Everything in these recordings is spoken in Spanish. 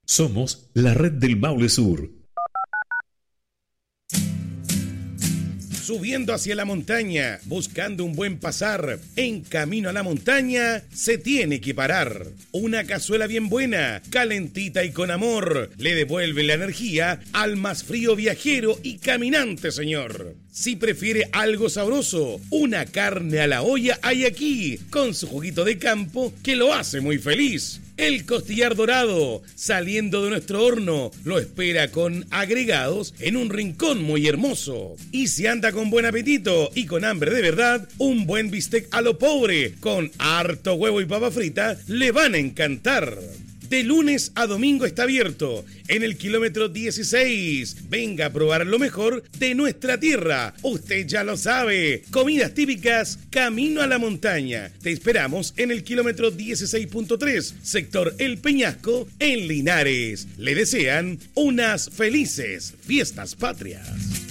Somos la red del Maule Sur. Subiendo hacia la montaña, buscando un buen pasar, en camino a la montaña, se tiene que parar. Una cazuela bien buena, calentita y con amor, le devuelve la energía al más frío viajero y caminante, señor. Si prefiere algo sabroso, una carne a la olla hay aquí, con su juguito de campo que lo hace muy feliz. El costillar dorado, saliendo de nuestro horno, lo espera con agregados en un rincón muy hermoso. Y si anda con buen apetito y con hambre de verdad, un buen bistec a lo pobre, con harto huevo y papa frita, le van a encantar. De lunes a domingo está abierto, en el kilómetro 16. Venga a probar lo mejor de nuestra tierra. Usted ya lo sabe. Comidas típicas, camino a la montaña. Te esperamos en el kilómetro 16.3, sector El Peñasco, en Linares. Le desean unas felices fiestas patrias.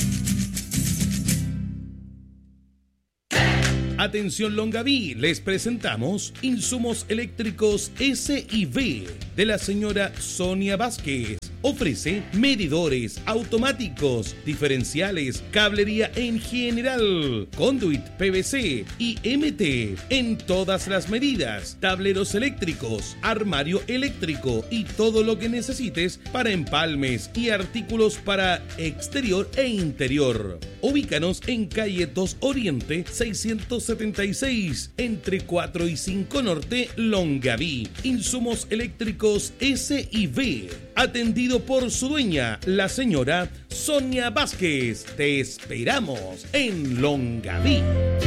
Atención Longaví, les presentamos insumos eléctricos S&V de la señora Sonia Vázquez. Ofrece medidores automáticos, diferenciales, cablería en general, conduit PVC y MT en todas las medidas, tableros eléctricos, armario eléctrico y todo lo que necesites para empalmes y artículos para exterior e interior. Ubícanos en calle 2 Oriente 676, entre 4 y 5 Norte, Longaví. Insumos eléctricos S&V. Atendido por su dueña, la señora Sonia Vázquez. Te esperamos en Longaví.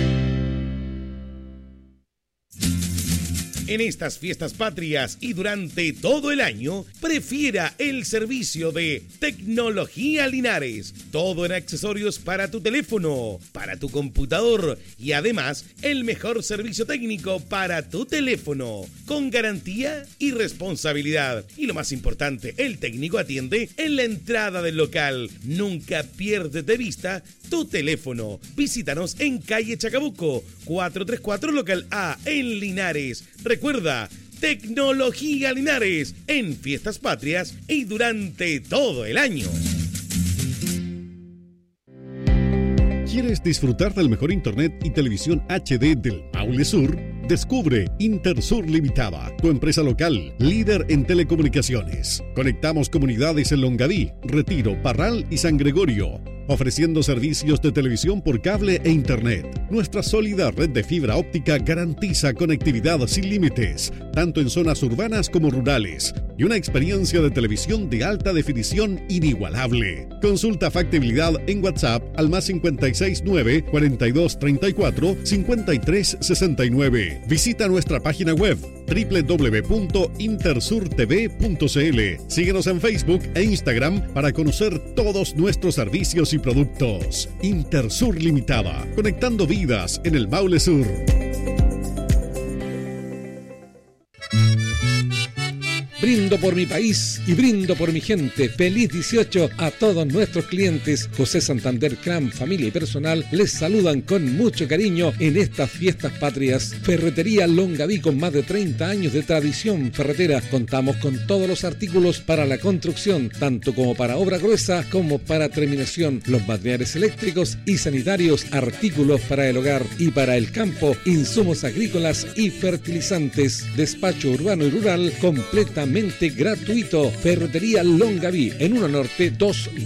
En estas fiestas patrias y durante todo el año, prefiera el servicio de Tecnología Linares. Todo en accesorios para tu teléfono, para tu computador y además el mejor servicio técnico para tu teléfono, con garantía y responsabilidad. Y lo más importante, el técnico atiende en la entrada del local. Nunca pierdes de vista tu teléfono. Visítanos en calle Chacabuco, 434 local A, en Linares. Recuerda, Tecnología Linares, en fiestas patrias y durante todo el año. ¿Quieres disfrutar del mejor internet y televisión HD del Maule Sur? Descubre Intersur Limitada, tu empresa local, líder en telecomunicaciones. Conectamos comunidades en Longaví, Retiro, Parral y San Gregorio, ofreciendo servicios de televisión por cable e internet. Nuestra sólida red de fibra óptica garantiza conectividad sin límites, tanto en zonas urbanas como rurales, y una experiencia de televisión de alta definición inigualable. Consulta factibilidad en WhatsApp al más 569 4234 5369. Visita nuestra página web www.intersurtv.cl. Síguenos en Facebook e Instagram para conocer todos nuestros servicios y productos. Intersur Limitada, conectando vidas en el Maule Sur. Brindo por mi país y brindo por mi gente. Feliz 18 a todos nuestros clientes. José Santander, Cram, familia y personal les saludan con mucho cariño en estas fiestas patrias. Ferretería Longaví, con más de 30 años de tradición ferretera. Contamos con todos los artículos para la construcción, tanto como para obra gruesa como para terminación. Los materiales eléctricos y sanitarios, artículos para el hogar y para el campo, insumos agrícolas y fertilizantes. Despacho urbano y rural completamente gratuito. Ferretería Longaví, en 1 Norte 2